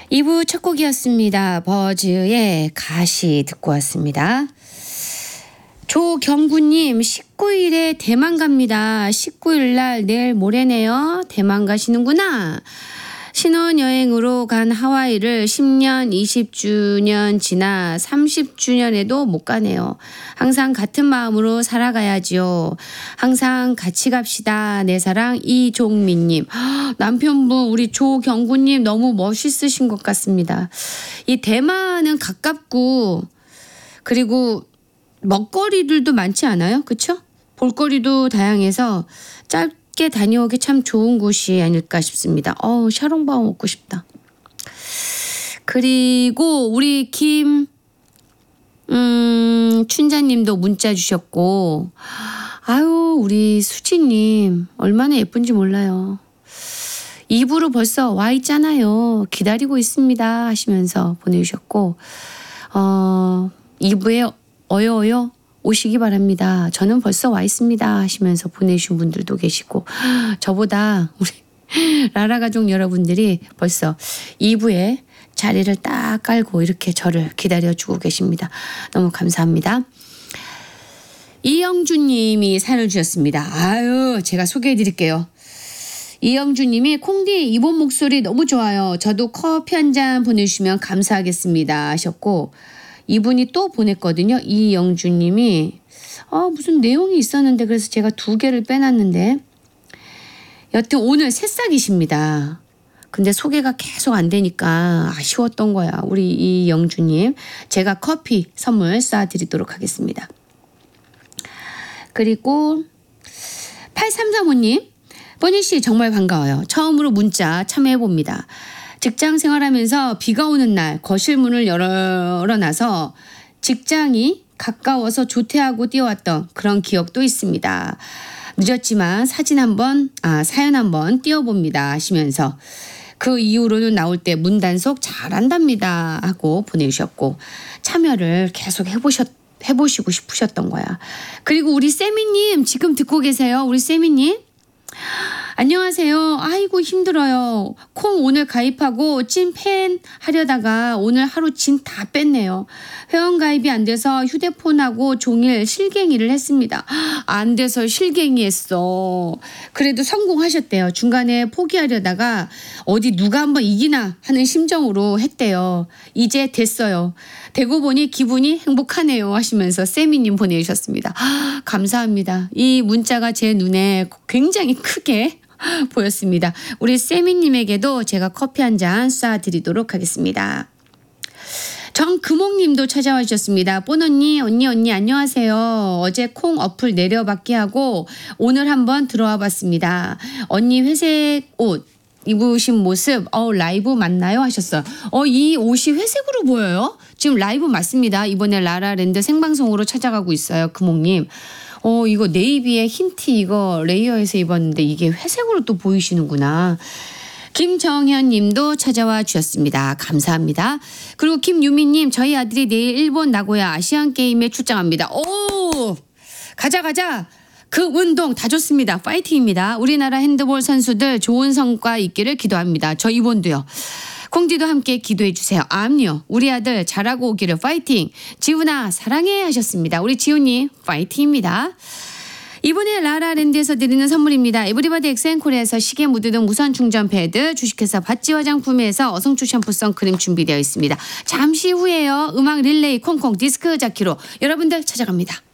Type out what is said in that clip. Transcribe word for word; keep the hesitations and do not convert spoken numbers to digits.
이 부 첫 곡이었습니다. 버즈의 가시 듣고 왔습니다. 조경구님, 십구 일에 대만 갑니다. 십구 일 날 내일 모레네요. 대만 가시는구나. 신혼여행으로 간 하와이를 십 년, 이십 주년 지나 삼십 주년에도 못 가네요. 항상 같은 마음으로 살아가야지요. 항상 같이 갑시다. 내 사랑 이종민님. 남편분 우리 조경구님 너무 멋있으신 것 같습니다. 이 대만은 가깝고 그리고 먹거리들도 많지 않아요? 그렇죠? 볼거리도 다양해서 짧 다녀오기 참 좋은 곳이 아닐까 싶습니다. 어우, 샤롱바오 먹고 싶다. 그리고 우리 김 음, 춘자님도 문자 주셨고, 아유 우리 수지님 얼마나 예쁜지 몰라요. 이 부로 벌써 와 있잖아요. 기다리고 있습니다 하시면서 보내주셨고, 어, 이 부에 어여어여 오시기 바랍니다. 저는 벌써 와 있습니다 하시면서 보내주신 분들도 계시고, 저보다 우리 라라 가족 여러분들이 벌써 이 부에 자리를 딱 깔고 이렇게 저를 기다려주고 계십니다. 너무 감사합니다. 이영주님이 사연을 주셨습니다. 아유, 제가 소개해드릴게요. 이영주님이 콩디 이번 목소리 너무 좋아요. 저도 커피 한 잔 보내주시면 감사하겠습니다 하셨고, 이분이 또 보냈거든요. 이영주님이 아, 무슨 내용이 있었는데 그래서 제가 두 개를 빼놨는데, 여튼 오늘 새싹이십니다. 근데 소개가 계속 안 되니까 아쉬웠던 거야. 우리 이영주님, 제가 커피 선물 쏴드리도록 하겠습니다. 그리고 팔삼삼오님, 뽀니씨 정말 반가워요. 처음으로 문자 참여해봅니다. 직장 생활하면서 비가 오는 날 거실 문을 열어놔서 직장이 가까워서 조퇴하고 뛰어왔던 그런 기억도 있습니다. 늦었지만 사진 한번, 아, 사연 한번 띄워봅니다 하시면서 그 이후로는 나올 때 문단속 잘한답니다 하고 보내주셨고, 참여를 계속 해보셨, 해보시고 싶으셨던 거야. 그리고 우리 세미님 지금 듣고 계세요. 우리 세미님. 안녕하세요. 아이고 힘들어요. 콩 오늘 가입하고 찐 팬 하려다가 오늘 하루 진 다 뺐네요. 회원 가입이 안 돼서 휴대폰하고 종일 실갱이를 했습니다. 안 돼서 실갱이 했어. 그래도 성공하셨대요. 중간에 포기하려다가 어디 누가 한번 이기나 하는 심정으로 했대요. 이제 됐어요. 되고 보니 기분이 행복하네요 하시면서 세미님 보내주셨습니다. 아, 감사합니다. 이 문자가 제 눈에 굉장히 크게 보였습니다. 우리 세미님에게도 제가 커피 한 잔 쏴드리도록 하겠습니다. 정금옥님도 찾아와 주셨습니다. 뽀 언니, 언니, 언니 안녕하세요. 어제 콩 어플 내려받기 하고 오늘 한번 들어와 봤습니다. 언니 회색 옷 입으신 모습 어 라이브 맞나요 하셨어요. 어, 이 옷이 회색으로 보여요? 지금 라이브 맞습니다. 이번에 라라랜드 생방송으로 찾아가고 있어요. 금옥님. 어, 이거 네이비의 흰티 이거 레이어에서 입었는데 이게 회색으로 또 보이시는구나. 김정현 님도 찾아와 주셨습니다. 감사합니다. 그리고 김유미님, 저희 아들이 내일 일본 나고야 아시안게임에 출장합니다. 오! 가자, 가자! 그 운동 다 좋습니다. 파이팅입니다. 우리나라 핸드볼 선수들 좋은 성과 있기를 기도합니다. 저 이번도요. 콩디도 함께 기도해 주세요. 암요. 우리 아들 잘하고 오기를 파이팅. 지훈아 사랑해 하셨습니다. 우리 지훈이 파이팅입니다. 이번에 라라랜드에서 드리는 선물입니다. 에브리바디 엑센코리아에서 시계 무드 등 무선 충전 패드, 주식회사 바찌 화장품에서 어성초 샴푸성 크림 준비되어 있습니다. 잠시 후에요. 음악 릴레이 콩콩 디스크 자키로 여러분들 찾아갑니다.